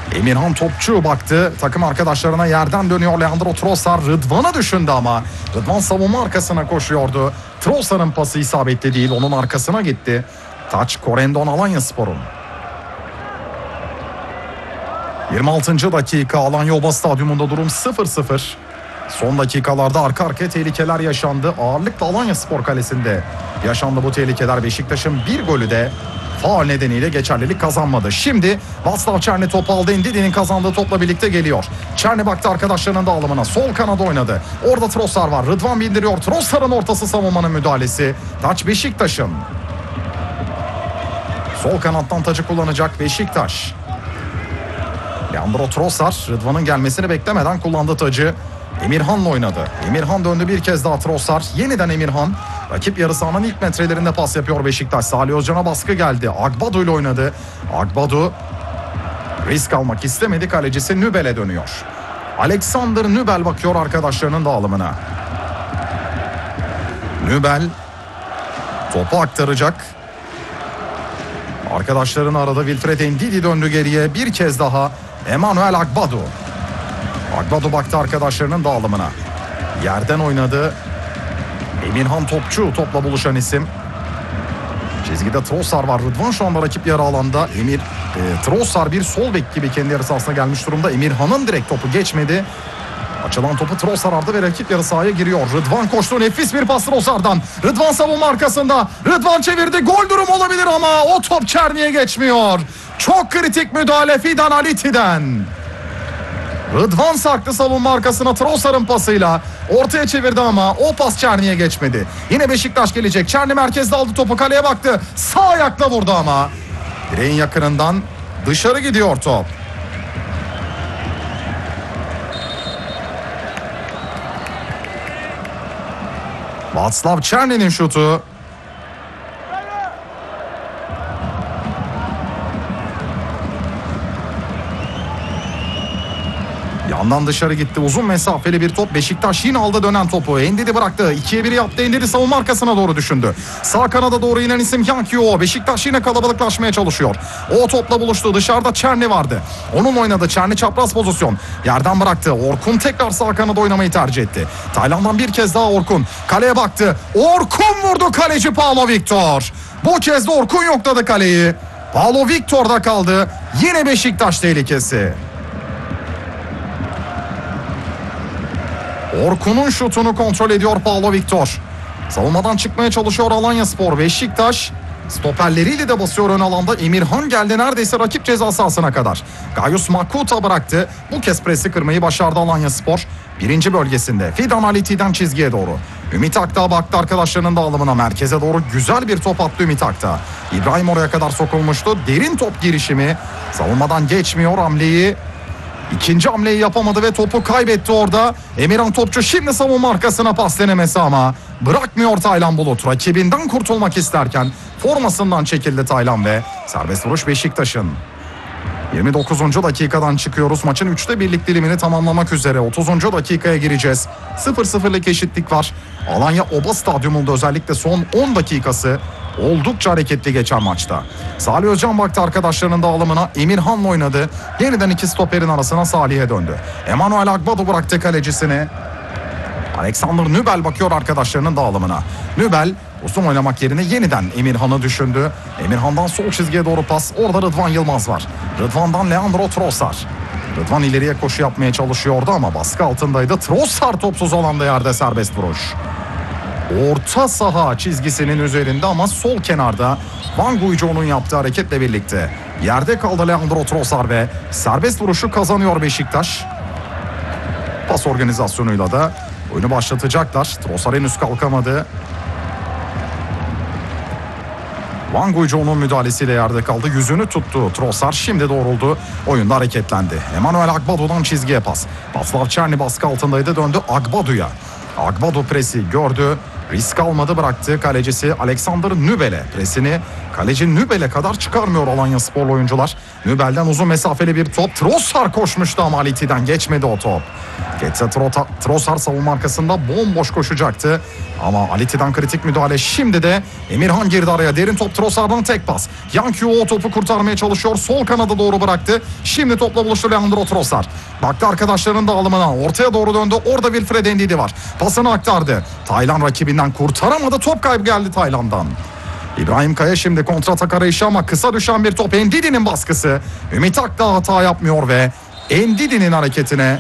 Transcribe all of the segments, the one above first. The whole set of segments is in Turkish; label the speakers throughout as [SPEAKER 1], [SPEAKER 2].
[SPEAKER 1] Emirhan topçu baktı. Takım arkadaşlarına yerden dönüyor. Leandro Trossard Rıdvan'ı düşündü ama Rıdvan savunma arkasına koşuyordu. Trossard'ın pası isabetli değil. Onun arkasına gitti. Taç Corendon Alanyaspor'un. 26. dakika Alanya Oba Stadyumunda durum 0-0. Son dakikalarda arka arkaya tehlikeler yaşandı. Ağırlıkla Alanyaspor kalesinde yaşandı bu tehlikeler. Beşiktaş'ın bir golü de faul nedeniyle geçerlilik kazanmadı. Şimdi Václav Černý topu aldı. Ndidi'nin kazandığı topla birlikte geliyor. Černý baktı arkadaşlarının dağılımına. Sol kanada oynadı. Orada Trossard var. Rıdvan bindiriyor. Trossard'ın ortası savunmanın müdahalesi. Taç Beşiktaş'ın. Sol kanattan tacı kullanacak Beşiktaş. Leandro Trossard Rıdvan'ın gelmesini beklemeden kullandı tacı. Emirhan'la oynadı. Emirhan döndü bir kez daha Trossard. Yeniden Emirhan. Rakip yarı sahanın ilk metrelerinde pas yapıyor Beşiktaş. Salih Özcan'a baskı geldi. Agbadu ile oynadı. Agbadu risk almak istemedi. Kalecisi Nübel'e dönüyor. Alexander Nübel bakıyor arkadaşlarının dağılımına. Nübel topu aktaracak. Arkadaşlarını aradı. Wilfred Ndidi döndü geriye. Bir kez daha Emmanuel Agbadu. Agbadu baktı arkadaşlarının dağılımına. Yerden oynadı. Emirhan topçu topla buluşan isim. Çizgide Trossard var. Rıdvan şu anda rakip yarı alanda. Trossard bir sol bek gibi kendi yarı sahasına gelmiş durumda. Emirhan'ın direkt topu geçmedi. Açılan topu Trossard aldı ve rakip yarı sahaya giriyor. Rıdvan koştu. Nefis bir pas Trossard'dan. Rıdvan savunma arkasında. Rıdvan çevirdi. Gol durumu olabilir ama o top Černy'e geçmiyor. Çok kritik müdahale Fidan Aliti'den. Rıdvan sarktı savunma arkasına Trossard'ın pasıyla. Ortaya çevirdi ama o pas Černy'e geçmedi. Yine Beşiktaş gelecek. Černy merkezde aldı topu, kaleye baktı. Sağ ayakla vurdu ama direğin yakınından dışarı gidiyor top. Václav Černy'nin şutu. Yandan dışarı gitti. Uzun mesafeli bir top. Beşiktaş yine aldı dönen topu. Ndidi bıraktı. 2'ye 1 yaptı. Ndidi savunma arkasına doğru düşündü. Sağ kanada doğru inen isim Yankio. Beşiktaş yine kalabalıklaşmaya çalışıyor. O topla buluştu. Dışarıda Černy vardı. Onun oynadı. Černy çapraz pozisyon. Yerden bıraktı. Orkun tekrar sağ kanada oynamayı tercih etti. Tayland'dan bir kez daha Orkun. Kaleye baktı. Orkun vurdu, kaleci Paulo Victor. Bu kez de Orkun yokladı kaleyi. Paulo Victor'da kaldı. Yine Beşiktaş tehlikesi. Orkun'un şutunu kontrol ediyor Paulo Victor. Savunmadan çıkmaya çalışıyor Alanyaspor. Beşiktaş stoperleriyle de basıyor ön alanda. Emirhan geldi neredeyse rakip ceza sahasına kadar. Gayus Makuta bıraktı. Bu kez presi kırmayı başardı Alanyaspor. Birinci bölgesinde Fidan Aliti'den çizgiye doğru. Ümit Akdağ baktı arkadaşlarının dağılımına. Merkeze doğru güzel bir top attı Ümit Akdağ. İbrahim oraya kadar sokulmuştu. Derin top girişimi. Savunmadan geçmiyor hamleyi. İkinci hamleyi yapamadı ve topu kaybetti orada. Emirhan topçu şimdi savunma arkasına pas denemesi ama bırakmıyor Taylan Bulut. Rakibinden kurtulmak isterken formasından çekildi Taylan ve serbest vuruş Beşiktaş'ın. 29. dakikadan çıkıyoruz. Maçın 3'te 1'lik dilimini tamamlamak üzere. 30. dakikaya gireceğiz. 0-0'lık eşitlik var. Alanya Oba Stadyumunda özellikle son 10 dakikası oldukça hareketli geçen maçta. Salih Özcan baktı arkadaşlarının dağılımına. Emirhan'la oynadı. Yeniden iki stoperin arasına Salih'e döndü. Emmanuel Agbadu bıraktı kalecisini. Alexander Nübel bakıyor arkadaşlarının dağılımına. Nübel uzun oynamak yerine yeniden Emirhan'ı düşündü. Emirhan'dan sol çizgiye doğru pas. Orada Rıdvan Yılmaz var. Rıdvan'dan Leandro Trossard. Rıdvan ileriye koşu yapmaya çalışıyordu ama baskı altındaydı. Trossard topsuz alanda yerde serbest vuruş. Orta saha çizgisinin üzerinde ama sol kenarda Van Guijo'nun yaptığı hareketle birlikte yerde kaldı Leandro Trossard ve serbest vuruşu kazanıyor Beşiktaş. Pas organizasyonuyla da oyunu başlatacaklar. Trossard henüz kalkamadı. Van Guijo'nun müdahalesiyle yerde kaldı. Yüzünü tuttu Trossard. Şimdi doğruldu. Oyunda hareketlendi. Emmanuel Agbadu'dan çizgiye pas. Václav Černý baskı altındaydı. Döndü Agbadu'ya. Agbadu presi gördü. Risk almadı, bıraktı kalecisi Alexander Nübel'e. Presini kaleci Nübel'e kadar çıkarmıyor Alanyaspor oyuncular. Nübel'den uzun mesafeli bir top. Trossard koşmuştu ama Aliti'den geçmedi o top. Geçse Trossard savunma arkasında bomboş koşacaktı. Ama Aliti'den kritik müdahale. Şimdi de Emirhan girdi araya. Derin top, Trossard'dan tek pas. Yankyo o topu kurtarmaya çalışıyor. Sol kanada doğru bıraktı. Şimdi topla buluştu Leandro Trossard. Baktı arkadaşlarının dağılımına. Ortaya doğru döndü. Orada Wilfred Ndidi var. Pasını aktardı. Taylan rakibinden kurtaramadı. Top kaybı geldi Taylan'dan. İbrahim Kaya şimdi kontratak arayışı ama kısa düşen bir top. Ndidi'nin baskısı. Ümit Akdağ hata yapmıyor ve Ndidi'nin hareketine,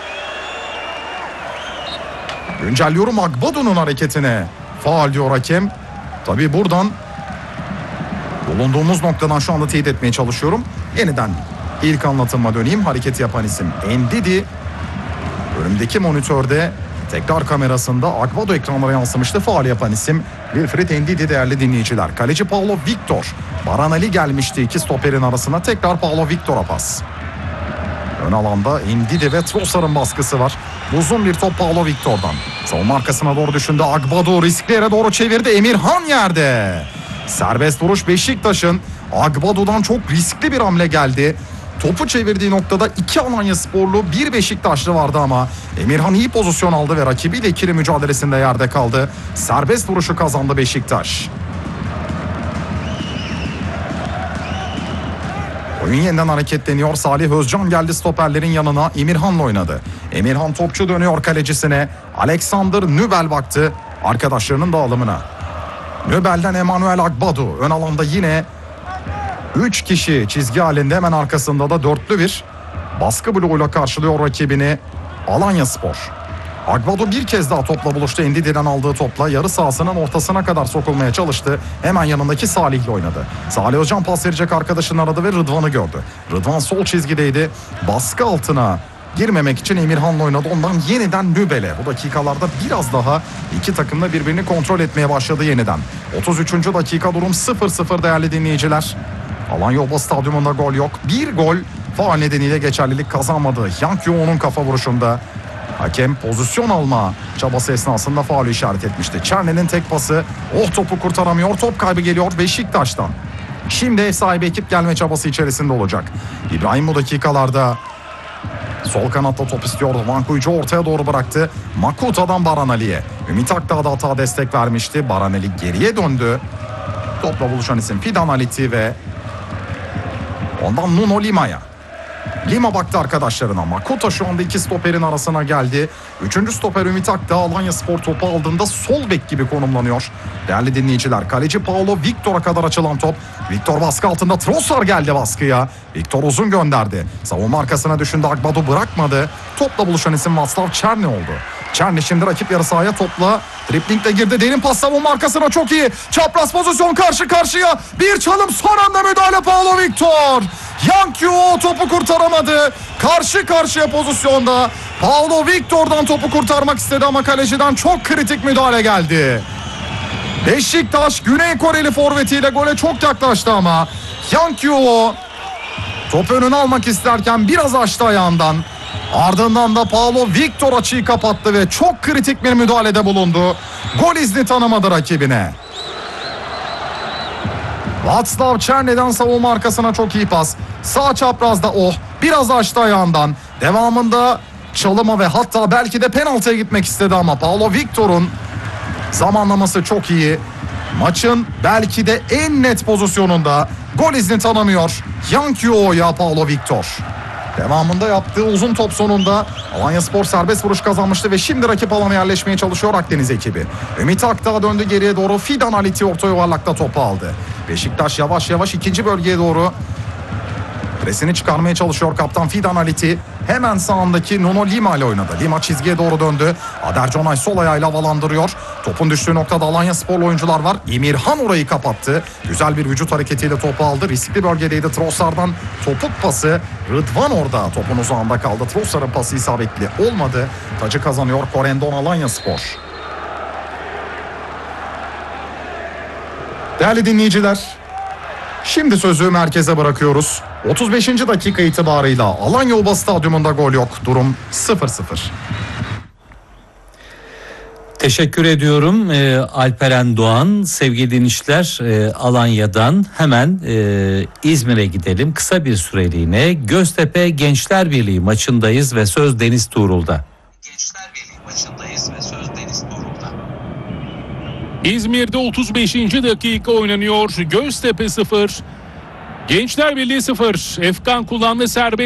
[SPEAKER 1] güncelliyorum, Agbado'nun hareketine faul diyor hakem. Tabii buradan bulunduğumuz noktadan şu anda teyit etmeye çalışıyorum. Yeniden ilk anlatıma döneyim. Hareketi yapan isim Ndidi. Önümdeki monitörde tekrar kamerasında Agbado ekranlara yansımıştı. Faul yapan isim Wilfred Ndidi değerli dinleyiciler. Kaleci Paulo Victor. Baranali gelmişti iki stoperin arasına. Tekrar Paulo Victor'a pas. Ön alanda Ndidi ve Trossard'ın baskısı var. Uzun bir top Paulo Victor'dan. Savunma arkasına doğru düşündü. Agbado riskli yere doğru çevirdi. Emirhan yerde. Serbest vuruş Beşiktaş'ın. Agbado'dan çok riskli bir hamle geldi. Topu çevirdiği noktada iki Alanyasporlu, bir Beşiktaşlı vardı ama Emirhan iyi pozisyon aldı ve rakibiyle ikili mücadelesinde yerde kaldı. Serbest vuruşu kazandı Beşiktaş. Oyun yeniden hareketleniyor. Salih Özcan geldi stoperlerin yanına. Emirhan'la oynadı. Emirhan topçu dönüyor kalecisine. Alexander Nübel baktı arkadaşlarının dağılımına. Nübel'den Emmanuel Agbado. Ön alanda yine 3 kişi çizgi halinde, hemen arkasında da dörtlü bir baskı bloğuyla karşılıyor rakibini Alanyaspor. Agbado bir kez daha topla buluştu. Ndidi'den aldığı topla yarı sahasının ortasına kadar sokulmaya çalıştı. Hemen yanındaki Salih'le oynadı. Salih Özcan pas verecek arkadaşını aradı ve Rıdvan'ı gördü. Rıdvan sol çizgideydi. Baskı altına girmemek için Emirhan'la oynadı. Ondan yeniden Nübel'e. Bu dakikalarda biraz daha iki takım da birbirini kontrol etmeye başladı yeniden. 33. dakika, durum 0-0 değerli dinleyiciler. Alanya Stadyumunda gol yok. Bir gol faul nedeniyle geçerlilik kazanmadı. Yankyo'nun kafa vuruşunda. Hakem pozisyon alma çabası esnasında faul işaret etmişti. Çerne'nin tek pası. Topu kurtaramıyor. Top kaybı geliyor Beşiktaş'tan. Şimdi ev sahibi ekip gelme çabası içerisinde olacak. İbrahim bu dakikalarda sol kanatta top istiyordu. Vankuyucu ortaya doğru bıraktı. Makuta'dan Baranali'ye. Ümit Akdağ da hata destek vermişti. Baranali geriye döndü. Topla buluşan isim Fidan Aliti ve ondan Nuno Lima'ya. Lima baktı arkadaşlarına. Makuta şu anda iki stoperin arasına geldi. Üçüncü stoper Ümit Akdağ Alanyaspor topu aldığında sol bek gibi konumlanıyor. Değerli dinleyiciler, kaleci Paulo Victor'a kadar açılan top. Victor baskı altında, Trossard geldi baskıya. Victor uzun gönderdi. Savunma arkasına düşündü, Agbado bırakmadı. Topla buluşan isim Václav Černý oldu. Černý şimdi rakip yarı sahaya topla driplingle girdi. Derin pas savunma arkasına, çok iyi. Çapraz pozisyon, karşı karşıya. Bir çalım, son anda müdahale Paulo Victor. Yankyo topu kurtaramadı. Karşı karşıya pozisyonda. Paulo Victor'dan topu kurtarmak istedi ama kaleciden çok kritik müdahale geldi. Beşiktaş Güney Koreli forvetiyle gole çok yaklaştı ama Yankyo top önüne almak isterken biraz açtı ayağından. Ardından da Paulo Victor açıyı kapattı ve çok kritik bir müdahalede bulundu. Gol izni tanımadı rakibine. Václav Černy'den savunma arkasına çok iyi pas. Sağ çaprazda biraz açtı ayağından. Devamında çalıma ve hatta belki de penaltıya gitmek istedi ama Paulo Victor'un zamanlaması çok iyi. Maçın belki de en net pozisyonunda gol izni tanımıyor Yankyo'ya Paulo Victor. Devamında yaptığı uzun top sonunda Alanyaspor serbest vuruş kazanmıştı ve şimdi rakip alana yerleşmeye çalışıyor Akdeniz ekibi. Ümit Akdağ döndü geriye doğru. Fidan Aliti orta yuvarlakta topu aldı. Beşiktaş yavaş yavaş ikinci bölgeye doğru presini çıkarmaya çalışıyor kaptan Fidan Aliti. Hemen sağındaki Nuno Lima ile oynadı. Lima çizgiye doğru döndü. Ader Conay sol ayağıyla havalandırıyor. Topun düştüğü noktada Alanyasporlu oyuncular var. Emirhan orayı kapattı. Güzel bir vücut hareketiyle topu aldı. Riskli bölgedeydi. Trossard'dan topuk pası. Rıdvan orada topun uzağında kaldı. Trossard'ın pası isabetli olmadı. Tacı kazanıyor Corendon Alanyaspor. Değerli dinleyiciler, şimdi sözü merkeze bırakıyoruz. 35. dakika itibarıyla Alanya Stadyumunda gol yok. Durum 0-0.
[SPEAKER 2] Teşekkür ediyorum Alperen Doğan. Sevgili dinleyiciler, Alanya'dan hemen İzmir'e gidelim. Kısa bir süreliğine Göztepe Gençler Birliği maçındayız ve söz Deniz Tuğrul'da.
[SPEAKER 3] Gençler Birliği maçındayız ve söz Deniz Tuğrul'da.
[SPEAKER 4] İzmir'de 35. dakika oynanıyor. Göztepe 0, Gençler Birliği 0. Efkan kullandı serbest.